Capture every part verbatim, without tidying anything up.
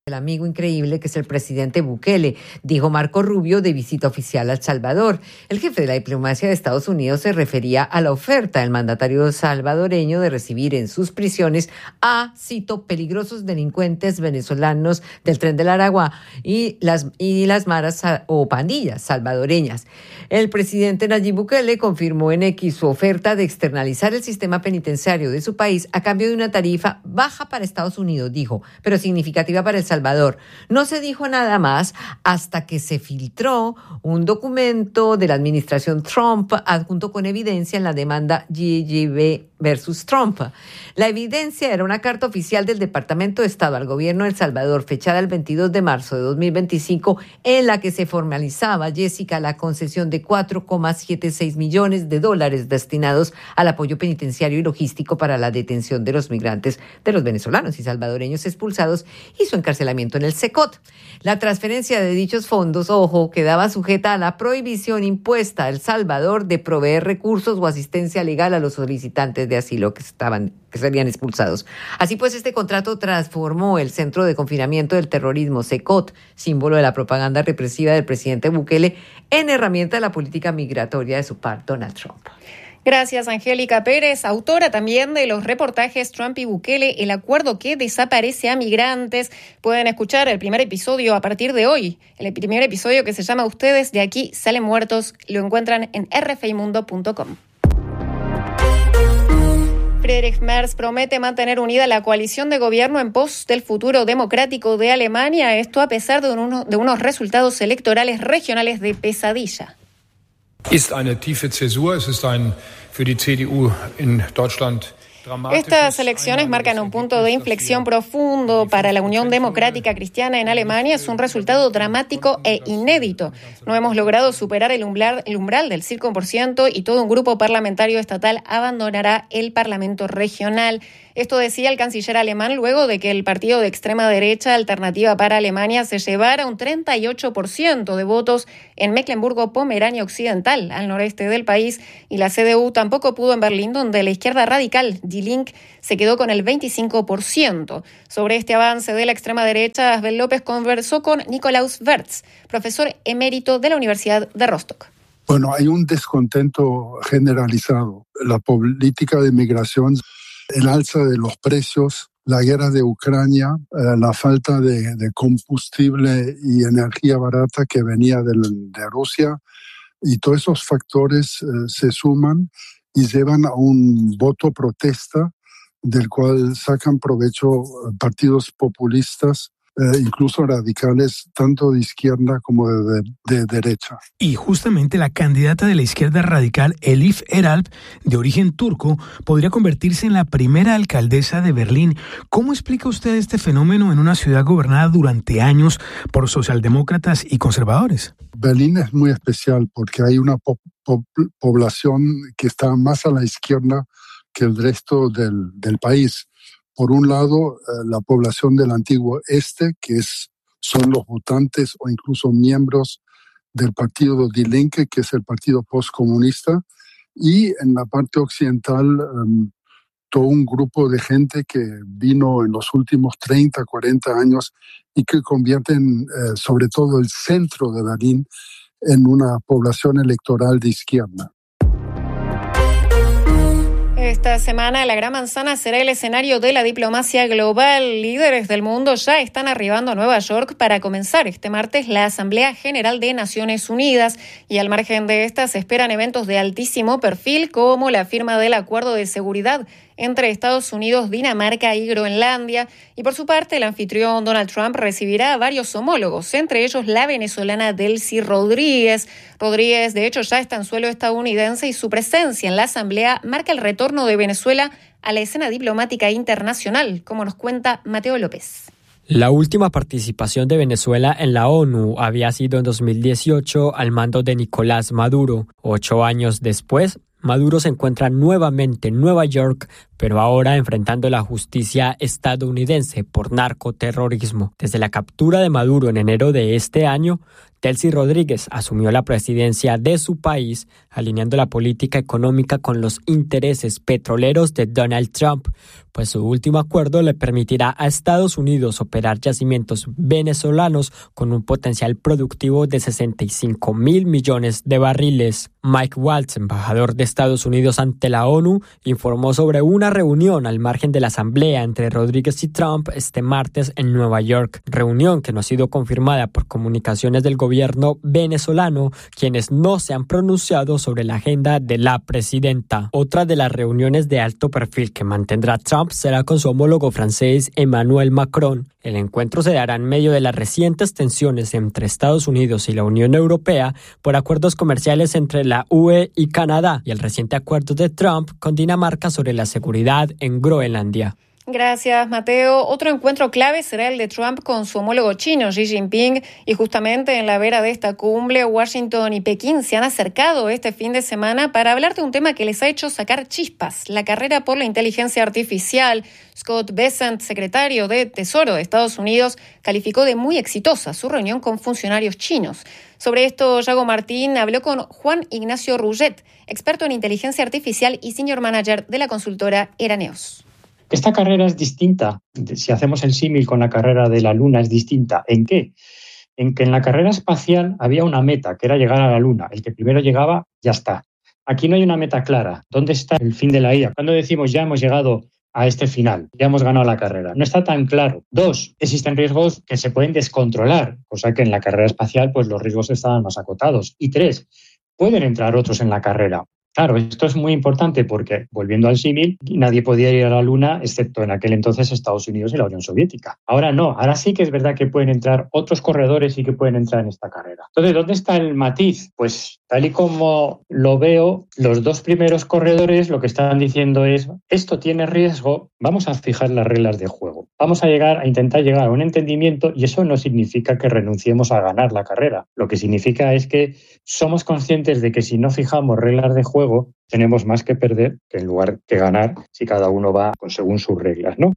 El amigo increíble que es el presidente Bukele, dijo Marco Rubio de visita oficial a El Salvador. El jefe de la diplomacia de Estados Unidos se refería a la oferta del mandatario salvadoreño de recibir en sus prisiones a, cito, peligrosos delincuentes venezolanos del Tren del Aragua y las, y las maras o pandillas salvadoreñas. El presidente Nayib Bukele confirmó en X su oferta de externalizar el sistema penitenciario de su país a cambio de una tarifa baja para Estados Unidos, dijo, pero significativa para El Salvador. No se dijo nada más hasta que se filtró un documento de la administración Trump adjunto con evidencia en la demanda G G B versus Trump. La evidencia era una carta oficial del Departamento de Estado al gobierno de El Salvador fechada el veintidós de marzo de dos mil veinticinco en la que se formalizaba, Jessica, la concesión de cuatro coma setenta y seis millones de dólares destinados al apoyo penitenciario y logístico para la detención de los migrantes de los venezolanos y salvadoreños expulsados y su encarcelamiento en el SECOT. La transferencia de dichos fondos, ojo, quedaba sujeta a la prohibición impuesta a El Salvador de proveer recursos o asistencia legal a los solicitantes de asilo que estaban que serían expulsados. Así pues, este contrato transformó el Centro de Confinamiento del Terrorismo, SECOT, símbolo de la propaganda represiva del presidente Bukele, en herramienta de la política migratoria de su par, Donald Trump. Gracias, Angélica Pérez, autora también de los reportajes Trump y Bukele, el acuerdo que desaparece a migrantes. Pueden escuchar el primer episodio a partir de hoy. El primer episodio que se llama Ustedes de aquí salen muertos. Lo encuentran en r f i mundo punto com. Friedrich Merz promete mantener unida la coalición de gobierno en pos del futuro democrático de Alemania, esto a pesar de, uno, de unos resultados electorales regionales de pesadilla. Ist eine tiefe Zäsur, es ist ein für die C D U in Deutschland. Estas elecciones marcan un punto de inflexión profundo para la Unión Democrática Cristiana en Alemania. Es un resultado dramático e inédito. No hemos logrado superar el umbral, el umbral del cinco por ciento y todo un grupo parlamentario estatal abandonará el Parlamento regional. Esto decía el canciller alemán luego de que el partido de extrema derecha Alternativa para Alemania se llevara un treinta y ocho por ciento de votos en Mecklemburgo-Pomerania Occidental, al noreste del país, y la C D U tampoco pudo en Berlín, donde la izquierda radical Die Linke se quedó con el veinticinco por ciento. Sobre este avance de la extrema derecha, Asbel López conversó con Nikolaus Wertz, profesor emérito de la Universidad de Rostock. Bueno, hay un descontento generalizado. La política de migración, el alza de los precios, la guerra de Ucrania, eh, la falta de, de combustible y energía barata que venía de, de Rusia, y todos esos factores eh, se suman y llevan a un voto protesta del cual sacan provecho partidos populistas, eh, incluso radicales, tanto de izquierda como de, de, de derecha. Y justamente la candidata de la izquierda radical, Elif Eralp, de origen turco, podría convertirse en la primera alcaldesa de Berlín. ¿Cómo explica usted este fenómeno en una ciudad gobernada durante años por socialdemócratas y conservadores? Berlín es muy especial porque hay una po- po- población que está más a la izquierda que el resto del, del país. Por un lado, eh, la población del antiguo este, que es, son los votantes o incluso miembros del partido Die Linke, que es el partido postcomunista, y en la parte occidental um, todo un grupo de gente que vino en los últimos treinta, cuarenta años y que convierten eh, sobre todo el centro de Berlín en una población electoral de izquierda. Esta semana la Gran Manzana será el escenario de la diplomacia global. Líderes del mundo ya están arribando a Nueva York para comenzar este martes la Asamblea General de Naciones Unidas, y al margen de esta se esperan eventos de altísimo perfil como la firma del Acuerdo de Seguridad entre Estados Unidos, Dinamarca y Groenlandia. Y por su parte, el anfitrión Donald Trump recibirá a varios homólogos, entre ellos la venezolana Delcy Rodríguez. Rodríguez, de hecho, ya está en suelo estadounidense y su presencia en la Asamblea marca el retorno de Venezuela a la escena diplomática internacional, como nos cuenta Mateo López. La última participación de Venezuela en la ONU había sido en dos mil dieciocho al mando de Nicolás Maduro. Ocho años después, Maduro se encuentra nuevamente en Nueva York pero ahora enfrentando la justicia estadounidense por narcoterrorismo. Desde la captura de Maduro en enero de este año, Delcy Rodríguez asumió la presidencia de su país, alineando la política económica con los intereses petroleros de Donald Trump, pues su último acuerdo le permitirá a Estados Unidos operar yacimientos venezolanos con un potencial productivo de sesenta y cinco mil millones de barriles. Mike Waltz, embajador de Estados Unidos ante la ONU, informó sobre una reunión al margen de la asamblea entre Rodríguez y Trump este martes en Nueva York, reunión que no ha sido confirmada por comunicaciones del gobierno venezolano, quienes no se han pronunciado sobre la agenda de la presidenta. Otra de las reuniones de alto perfil que mantendrá Trump será con su homólogo francés Emmanuel Macron. El encuentro se dará en medio de las recientes tensiones entre Estados Unidos y la Unión Europea por acuerdos comerciales entre la U E y Canadá y el reciente acuerdo de Trump con Dinamarca sobre la seguridad en Groenlandia. Gracias, Mateo. Otro encuentro clave será el de Trump con su homólogo chino, Xi Jinping, y justamente en la vera de esta cumbre, Washington y Pekín se han acercado este fin de semana para hablar de un tema que les ha hecho sacar chispas, la carrera por la inteligencia artificial. Scott Bessent, secretario de Tesoro de Estados Unidos, calificó de muy exitosa su reunión con funcionarios chinos. Sobre esto, Yago Martín habló con Juan Ignacio Rouget, experto en inteligencia artificial y senior manager de la consultora Eraneos. Esta carrera es distinta, si hacemos el símil con la carrera de la Luna, es distinta. ¿En qué? En que en la carrera espacial había una meta, que era llegar a la Luna. El que primero llegaba, ya está. Aquí no hay una meta clara. ¿Dónde está el fin de la I A? Cuando decimos ya hemos llegado a este final, ya hemos ganado la carrera. No está tan claro. Dos, existen riesgos que se pueden descontrolar, cosa que en la carrera espacial pues los riesgos estaban más acotados. Y tres, pueden entrar otros en la carrera. Claro, esto es muy importante porque, volviendo al símil, nadie podía ir a la Luna excepto en aquel entonces Estados Unidos y la Unión Soviética. Ahora no, ahora sí que es verdad que pueden entrar otros corredores y que pueden entrar en esta carrera. Entonces, ¿dónde está el matiz? Pues tal y como lo veo, los dos primeros corredores lo que están diciendo es esto tiene riesgo, vamos a fijar las reglas de juego. Vamos a llegar a intentar llegar a un entendimiento y eso no significa que renunciemos a ganar la carrera. Lo que significa es que somos conscientes de que si no fijamos reglas de juego, tenemos más que perder que en lugar que ganar si cada uno va según sus reglas, ¿no?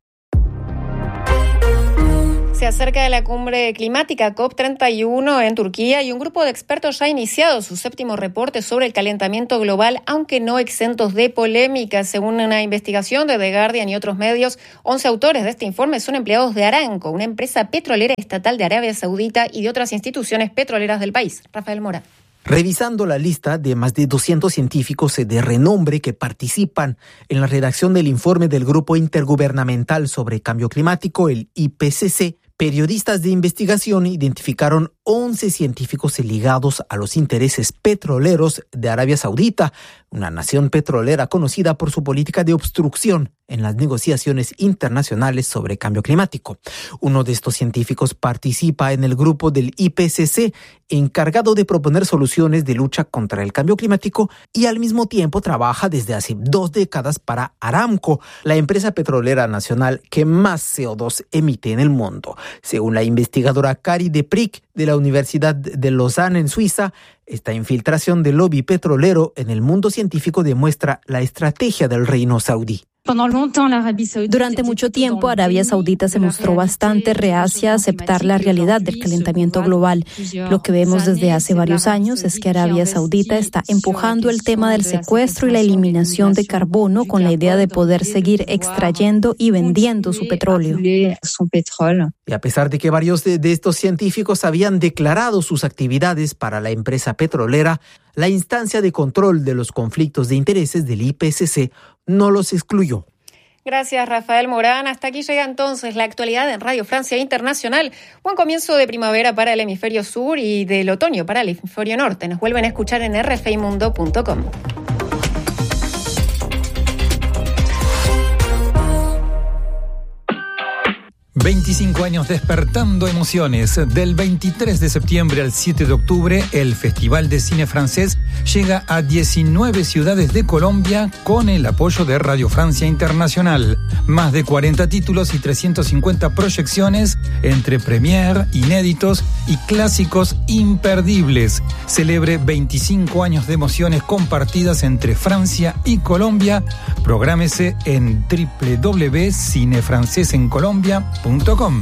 Se acerca de la cumbre climática COP treinta y uno en Turquía y un grupo de expertos ha iniciado su séptimo reporte sobre el calentamiento global, aunque no exentos de polémica. Según una investigación de The Guardian y otros medios, once autores de este informe son empleados de Aramco, una empresa petrolera estatal de Arabia Saudita y de otras instituciones petroleras del país. Rafael Mora. Revisando la lista de más de doscientos científicos de renombre que participan en la redacción del informe del Grupo Intergubernamental sobre Cambio Climático, el I P C C, periodistas de investigación identificaron once científicos ligados a los intereses petroleros de Arabia Saudita, una nación petrolera conocida por su política de obstrucción en las negociaciones internacionales sobre cambio climático. Uno de estos científicos participa en el grupo del I P C C, encargado de proponer soluciones de lucha contra el cambio climático, y al mismo tiempo trabaja desde hace dos décadas para Aramco, la empresa petrolera nacional que más C O dos emite en el mundo. Según la investigadora Kari de Prick de la Universidad de Lausanne en Suiza, esta infiltración del lobby petrolero en el mundo científico demuestra la estrategia del reino saudí. Durante mucho tiempo, Arabia Saudita se mostró bastante reacia a aceptar la realidad del calentamiento global. Lo que vemos desde hace varios años es que Arabia Saudita está empujando el tema del secuestro y la eliminación de carbono con la idea de poder seguir extrayendo y vendiendo su petróleo. Y a pesar de que varios de, de estos científicos habían declarado sus actividades para la empresa petrolera, la instancia de control de los conflictos de intereses del I P C C no los excluyó. Gracias, Rafael Morán. Hasta aquí llega entonces la actualidad en Radio Francia Internacional. Buen comienzo de primavera para el hemisferio sur y del otoño para el hemisferio norte. Nos vuelven a escuchar en r f i mundo punto com. veinticinco años despertando emociones. Del veintitrés de septiembre al siete de octubre, el Festival de Cine Francés llega a diecinueve ciudades de Colombia con el apoyo de Radio Francia Internacional. Más de cuarenta títulos y trescientas cincuenta proyecciones entre premier, inéditos y clásicos imperdibles. Celebre veinticinco años de emociones compartidas entre Francia y Colombia. Prográmese en doble u doble u doble u punto cine francés en colombia punto com.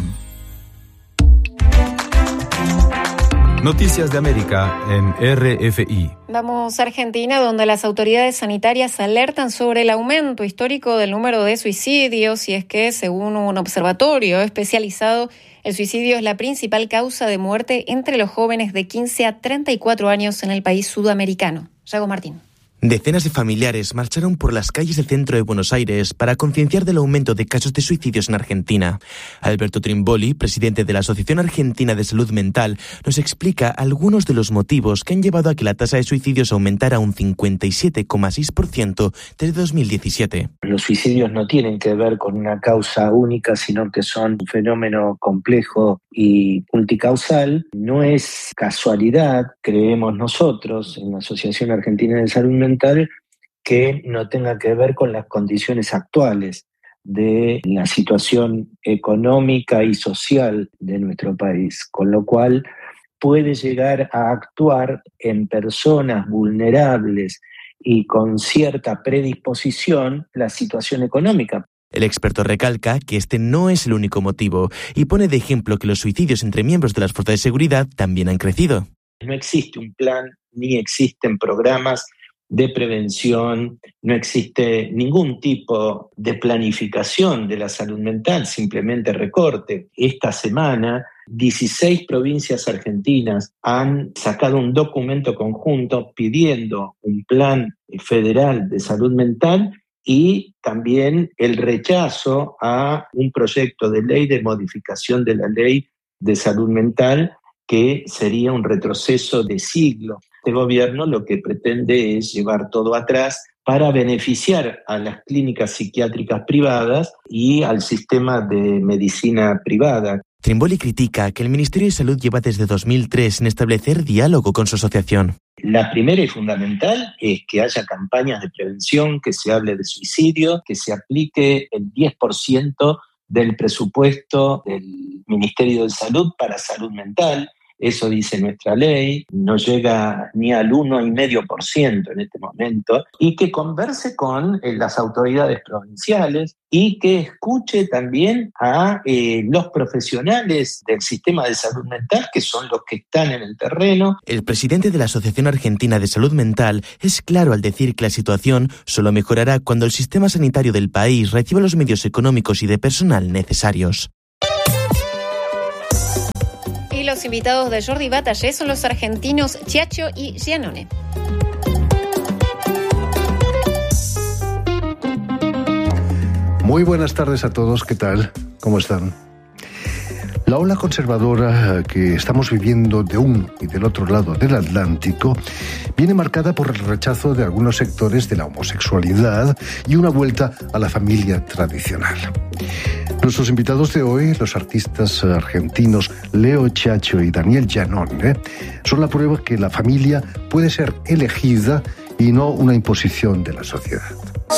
Noticias de América en R F I. Vamos a Argentina, donde las autoridades sanitarias alertan sobre el aumento histórico del número de suicidios, y es que, según un observatorio especializado, el suicidio es la principal causa de muerte entre los jóvenes de quince a treinta y cuatro años en el país sudamericano. Yago Martín. Decenas de familiares marcharon por las calles del centro de Buenos Aires para concienciar del aumento de casos de suicidios en Argentina. Alberto Trimboli, presidente de la Asociación Argentina de Salud Mental, nos explica algunos de los motivos que han llevado a que la tasa de suicidios aumentara un cincuenta y siete coma seis por ciento desde dos mil diecisiete. Los suicidios no tienen que ver con una causa única, sino que son un fenómeno complejo y multicausal. No es casualidad, creemos nosotros, en la Asociación Argentina de Salud Mental, que no tenga que ver con las condiciones actuales de la situación económica y social de nuestro país, con lo cual puede llegar a actuar en personas vulnerables y con cierta predisposición la situación económica. El experto recalca que este no es el único motivo y pone de ejemplo que los suicidios entre miembros de las fuerzas de seguridad también han crecido. No existe un plan ni existen programas de prevención, no existe ningún tipo de planificación de la salud mental, simplemente recorte. Esta semana, dieciséis provincias argentinas han sacado un documento conjunto pidiendo un plan federal de salud mental y también el rechazo a un proyecto de ley de modificación de la ley de salud mental, que sería un retroceso de siglo. Este gobierno lo que pretende es llevar todo atrás para beneficiar a las clínicas psiquiátricas privadas y al sistema de medicina privada. Trimboli critica que el Ministerio de Salud lleva desde dos mil tres sin establecer diálogo con su asociación. La primera y fundamental es que haya campañas de prevención, que se hable de suicidio, que se aplique el diez por ciento del presupuesto del Ministerio de Salud para salud mental. Eso dice nuestra ley, no llega ni al uno coma cinco por ciento en este momento, y que converse con eh, las autoridades provinciales y que escuche también a eh, los profesionales del sistema de salud mental, que son los que están en el terreno. El presidente de la Asociación Argentina de Salud Mental es claro al decir que la situación solo mejorará cuando el sistema sanitario del país reciba los medios económicos y de personal necesarios. Los invitados de Jordi Batallé son los argentinos Chiacho y Giannone. Muy buenas tardes a todos, ¿qué tal? ¿Cómo están? La ola conservadora que estamos viviendo de un y del otro lado del Atlántico viene marcada por el rechazo de algunos sectores de la homosexualidad y una vuelta a la familia tradicional. Nuestros invitados de hoy, los artistas argentinos Leo Chiacho y Daniel Giannone, son la prueba que la familia puede ser elegida y no una imposición de la sociedad.